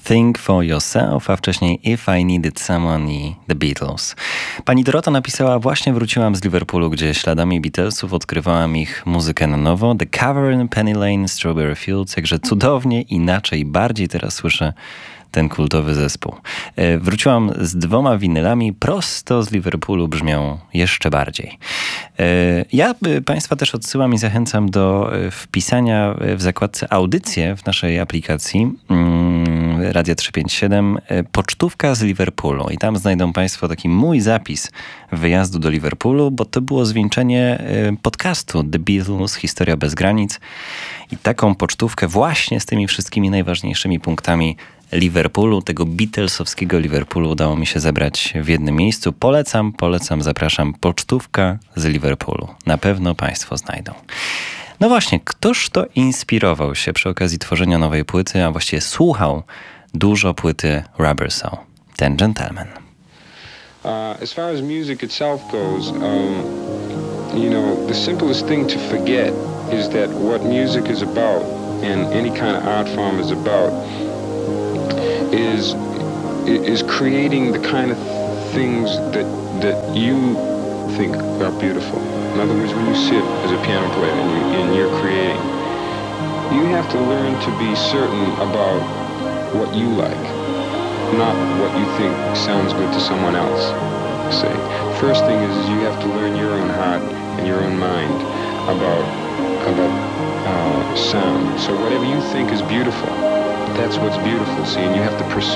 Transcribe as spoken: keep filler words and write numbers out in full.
Think for Yourself, a wcześniej If I Needed Someone i The Beatles. Pani Dorota napisała: właśnie wróciłam z Liverpoolu, gdzie śladami Beatlesów odkrywałam ich muzykę na nowo. The Cavern, Penny Lane, Strawberry Fields, jakże cudownie, inaczej, bardziej teraz słyszę ten kultowy zespół. Wróciłam z dwoma winylami, prosto z Liverpoolu, brzmią jeszcze bardziej. Ja Państwa też odsyłam i zachęcam do wpisania w zakładce audycje w naszej aplikacji Radia trzysta pięćdziesiąt siedem pocztówka z Liverpoolu i tam znajdą Państwo taki mój zapis wyjazdu do Liverpoolu, bo to było zwieńczenie podcastu The Beatles, Historia bez granic i taką pocztówkę właśnie z tymi wszystkimi najważniejszymi punktami Liverpoolu, tego Beatlesowskiego Liverpoolu udało mi się zebrać w jednym miejscu. Polecam, polecam, zapraszam. Pocztówka z Liverpoolu. Na pewno Państwo znajdą. No właśnie, któż to inspirował się przy okazji tworzenia nowej płyty, a właściwie słuchał dużo płyty Rubber Soul? Ten gentleman. Uh, as far as music itself goes, um, you know, the simplest thing to forget is that what music is about and any kind of art form is about is is creating the kind of things that that you think are beautiful. In other words, when you sit as a piano player and, you, and you're creating, you have to learn to be certain about what you like, not what you think sounds good to someone else. Say, first thing is, is you have to learn your own heart and your own mind about about uh, sound. So whatever you think is beautiful, that's what's beautiful, see, and you have to pursue